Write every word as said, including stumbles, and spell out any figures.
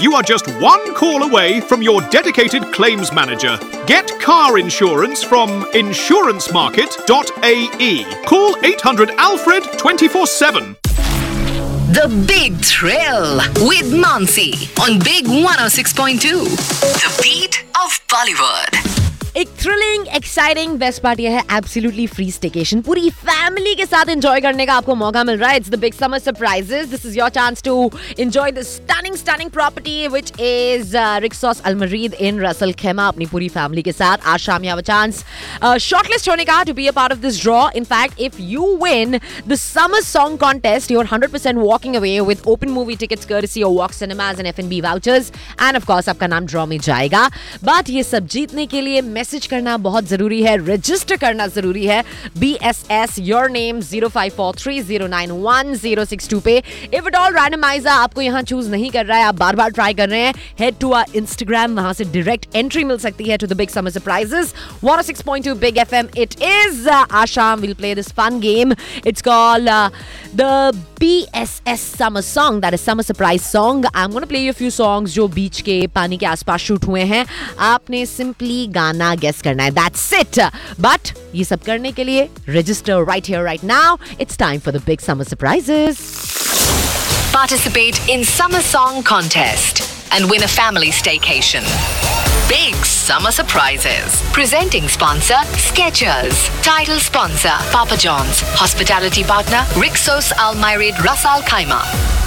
you are just one call away from your dedicated claims manager. Get car insurance from insurance market dot a e. Call eight hundred Alfred twenty-four seven. The Big Thrill with Mansi on Big one oh six point two. The beat of Bollywood. एक thrilling exciting best part यह है absolutely free staycation पूरी family के साथ enjoy करने का आपको मौका मिल रहा है. It's the big summer surprises. This is your chance to enjoy the stunning stunning property which is रिक्सॉस Al मरीद in Russell खेमा अपनी पूरी फैमिली के साथ. आज शाम you have a chance shortlist होने का to be a part of this draw. In fact if you win the summer song contest you are one hundred percent walking away with open movie tickets courtesy of Walk Cinemas and F and B vouchers and of course आपका नाम draw में जाएगा. But ये सब जीतने के लिए message करना बहुत जरूरी है, रजिस्टर करना जरूरी है. B S S your name zero five four three zero nine one zero six two पे. If at all randomizer आपको यहाँ चूज नहीं कर रहा है, आप बार बार ट्राई कर रहे हैं, head to our Instagram. वहां से डायरेक्ट एंट्री मिल सकती है to the big summer surprises. one oh six point two Big F M it is. आज शाम we'll play this fun game. It's called uh, the B S S summer song. That is summer surprise song. I'm gonna play you a few songs जो बीच के पानी के आसपास shoot हुए हैं. आपने सिंपली गाना गेस करना है. That's it. But ये सब करने के लिए register right here, right now. It's time for the big summer surprises. Participate in Summer Song Contest and win a family staycation. Big Summer Surprises. Presenting sponsor Skechers. Title sponsor Papa John's. Hospitality partner Rixos Al Mairid Ras Al Khaimah.